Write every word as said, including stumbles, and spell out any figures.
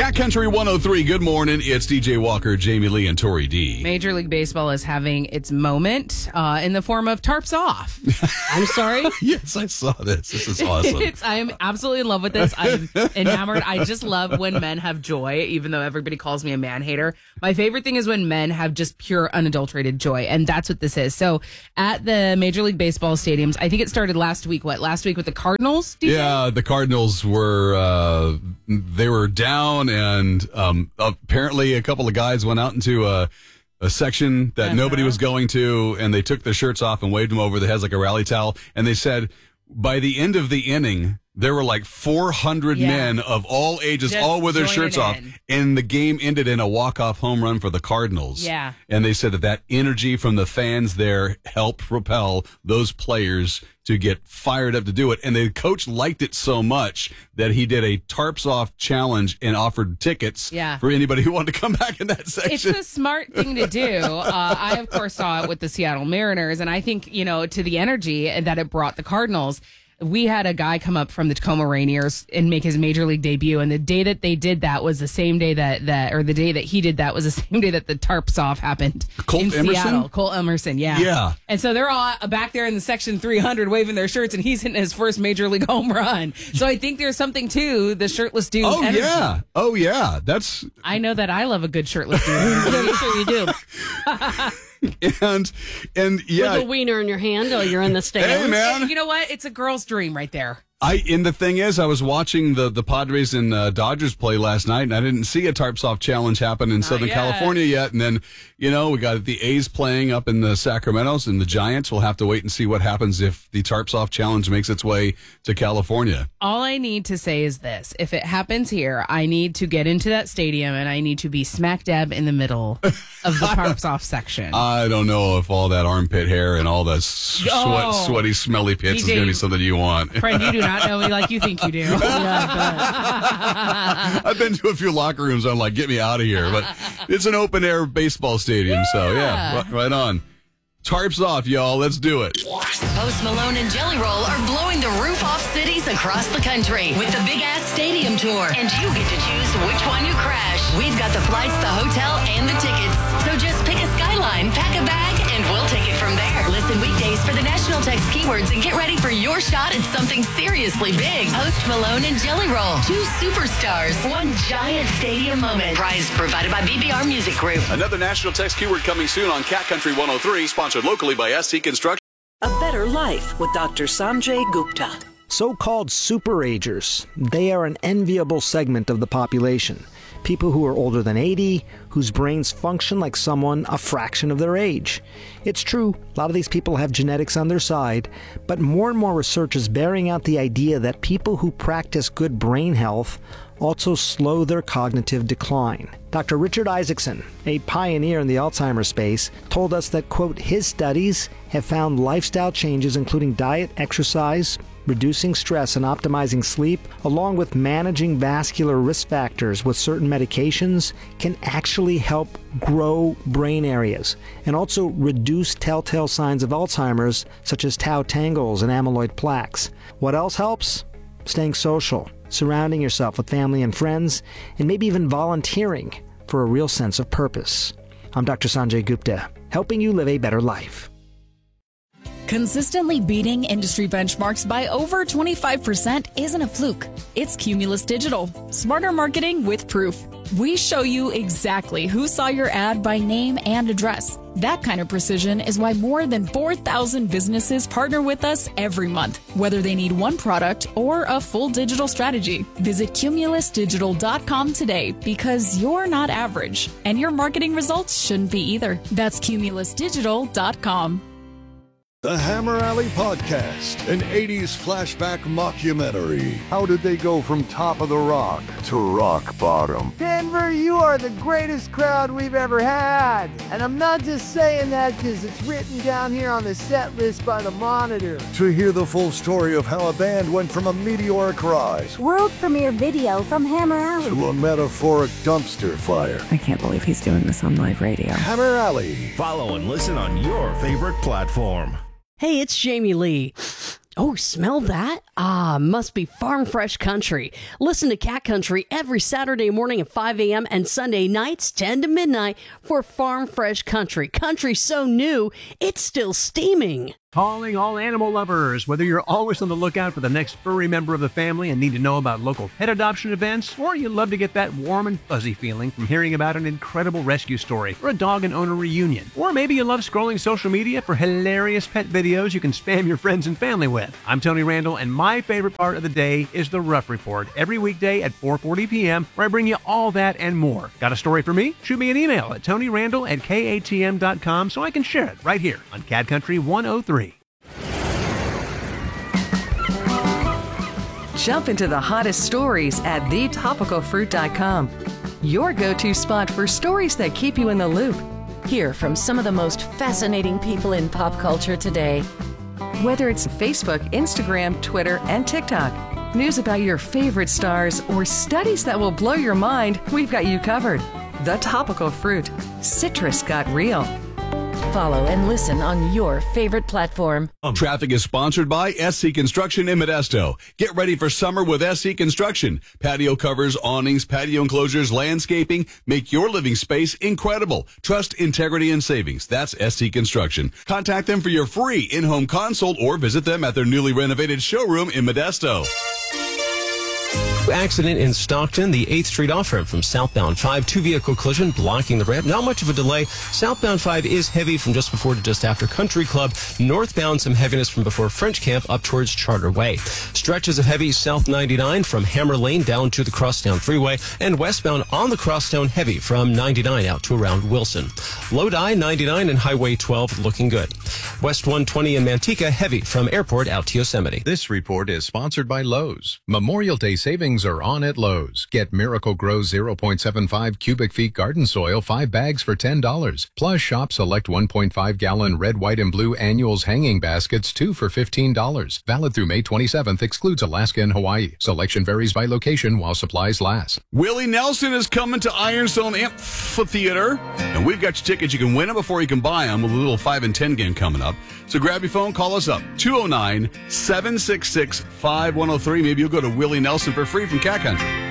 Cat Country one oh three, good morning. It's D J Walker, Jamie Lee, and Tori D. Major League Baseball is having its moment uh, in the form of tarps off. I'm sorry? Yes, I saw this. This is awesome. It's, I'm absolutely in love with this. I'm enamored. I just love when men have joy, even though everybody calls me a man hater. My favorite thing is when men have just pure, unadulterated joy, and that's what this is. So at the Major League Baseball stadiums, I think it started last week. What, last week with the Cardinals, D J? Yeah, the Cardinals were, uh, they were down, and um, apparently a couple of guys went out into a, a section that Uh-huh. nobody was going to, and they took their shirts off and waved them over. That has like a rally towel, and they said by the end of the inning, there were like four hundred Yeah. men of all ages, Just all with their joining shirts off, in. and the game ended in a walk-off home run for the Cardinals. Yeah. And they said that that energy from the fans there helped propel those players to get fired up to do it. And the coach liked it so much that he did a tarps off challenge and offered tickets Yeah. for anybody who wanted to come back in that section. It's a smart thing to do. Uh, I, of course, saw it with the Seattle Mariners, and I think, you know, to the energy that it brought the Cardinals, we had a guy come up from the Tacoma Rainiers and make his major league debut, and the day that they did that was the same day that, that or the day that he did that was the same day that the tarps off happened Colt in Emerson? Seattle. Colt Emerson, yeah. Yeah. And so they're all back there in the section three hundred waving their shirts, and he's hitting his first major league home run. So I think there's something to the shirtless dude Oh, energy. yeah. Oh, yeah. That's, I know that I love a good shirtless dude. I'm sure you do. and, and yeah. With a wiener in your hand while you're in the stands. Hey, man. You know what? It's a girl's dream right there. I and the thing is, I was watching the, the Padres and uh, Dodgers play last night, and I didn't see a tarps off challenge happen in Southern yet. California yet. And then, you know, we got the A's playing up in the Sacramento's, and the Giants. We'll have to wait and see what happens if the tarps off challenge makes its way to California. All I need to say is this. If it happens here, I need to get into that stadium, and I need to be smack dab in the middle of the tarps off section. I don't know if all that armpit hair and all the sweat, Oh. sweaty, smelly pits D J, is going to be something you want. Friend, you do not know me like you think you do. I've been to a few locker rooms. I'm like, get me out of here. But it's an open air baseball stadium, so yeah, right, right on. Tarps off, y'all. Let's do it. Post Malone and Jelly Roll are blowing the roof off cities across the country with the Big Ass Stadium Tour. And you get to choose which one you crash. We've got the flights, the hotel, and the tickets. So just pick a skyline, pack a bag, and we'll take it from there. Listen weekdays for the national text keywords and get ready for your shot at something seriously big. Post Malone and Jelly Roll. Two superstars. One giant stadium moment. Prize provided by B B R Music Group. Another national text keyword coming soon on Cat Country one oh three, sponsored locally by S T Construction. A Better Life with Doctor Sanjay Gupta. So-called superagers. They are an enviable segment of the population. People who are older than eighty, whose brains function like someone a fraction of their age. It's true, a lot of these people have genetics on their side, but more and more research is bearing out the idea that people who practice good brain health also slow their cognitive decline. Doctor Richard Isaacson, a pioneer in the Alzheimer's space, told us that, quote, his studies have found lifestyle changes including diet, exercise, reducing stress and optimizing sleep, along with managing vascular risk factors with certain medications, can actually help grow brain areas and also reduce telltale signs of Alzheimer's, such as tau tangles and amyloid plaques. What else helps? Staying social, surrounding yourself with family and friends, and maybe even volunteering for a real sense of purpose. I'm Doctor Sanjay Gupta, helping you live a better life. Consistently beating industry benchmarks by over twenty-five percent isn't a fluke. It's Cumulus Digital. Smarter marketing with proof. We show you exactly who saw your ad by name and address. That kind of precision is why more than four thousand businesses partner with us every month, whether they need one product or a full digital strategy. Visit cumulus digital dot com today because you're not average, and your marketing results shouldn't be either. That's cumulus digital dot com. The Hammer Alley Podcast, an eighties flashback mockumentary. How did they go from top of the rock to rock bottom? Denver, you are the greatest crowd we've ever had. And I'm not just saying that because it's written down here on the set list by the Monitor. To hear the full story of how a band went from a meteoric rise world premiere video from Hammer Alley to a metaphoric dumpster fire. I can't believe he's doing this on live radio. Hammer Alley. Follow and listen on your favorite platform. Hey, it's Jamie Lee. Oh, smell that? Ah, must be Farm Fresh Country. Listen to Cat Country every Saturday morning at five a.m. and Sunday nights ten to midnight for Farm Fresh Country. Country so new, it's still steaming. Calling all animal lovers. Whether you're always on the lookout for the next furry member of the family and need to know about local pet adoption events, or you love to get that warm and fuzzy feeling from hearing about an incredible rescue story or a dog and owner reunion, or maybe you love scrolling social media for hilarious pet videos you can spam your friends and family with. I'm Tony Randall, and my favorite part of the day is the Rough Report every weekday at four forty p.m. where I bring you all that and more. Got a story for me? Shoot me an email at tonyrandall at k a t m dot com so I can share it right here on Cat Country one oh three. Jump into the hottest stories at the topical fruit dot com. Your go-to spot for stories that keep you in the loop. Hear from some of the most fascinating people in pop culture today. Whether it's Facebook, Instagram, Twitter, and TikTok, news about your favorite stars, or studies that will blow your mind, we've got you covered. The Topical Fruit. Citrus got real. Follow and listen on your favorite platform. Traffic is sponsored by S C Construction in Modesto. Get ready for summer with S C Construction. Patio covers, awnings, patio enclosures, landscaping. Make your living space incredible. Trust, integrity, and savings. That's S C Construction. Contact them for your free in-home consult or visit them at their newly renovated showroom in Modesto. Accident in Stockton, the eighth Street off-ramp from southbound five, two-vehicle collision blocking the ramp. Not much of a delay. Southbound five is heavy from just before to just after Country Club. Northbound, some heaviness from before French Camp up towards Charter Way. Stretches of heavy South ninety-nine from Hammer Lane down to the Crosstown Freeway, and westbound on the Crosstown heavy from ninety-nine out to around Wilson. Lodi, ninety-nine, and Highway twelve looking good. West one twenty in Manteca heavy from Airport out to Yosemite. This report is sponsored by Lowe's. Memorial Day savings are on at Lowe's. Get Miracle Grow zero point seven five cubic feet garden soil, five bags for ten dollars. Plus, shop select one point five gallon red, white, and blue annuals hanging baskets, two for fifteen dollars. Valid through May twenty-seventh, excludes Alaska and Hawaii. Selection varies by location while supplies last. Willie Nelson is coming to Ironstone Amphitheater, and we've got your tickets. You can win them before you can buy them with a little five and ten game coming up. So grab your phone, call us up, two oh nine, seven six six, five one oh three. Maybe you'll go to Willie Nelson for free from Cat Country.